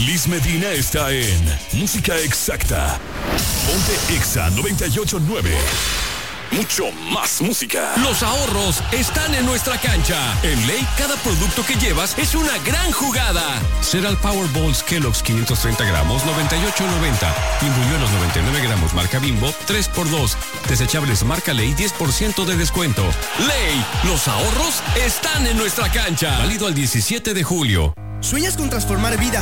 Liz Medina está en Música Exacta. Ponte Exa 98.9. Mucho más música. Los ahorros están en nuestra cancha. En Ley, cada producto que llevas es una gran jugada. Cereal Powerballs Kellogg's 530 gramos, 98.90. Pimbuñuelos 99 gramos, marca Bimbo, 3x2. Desechables marca Ley, 10% de descuento. Ley, los ahorros están en nuestra cancha. Válido al 17 de julio. ¿Sueñas con transformar vidas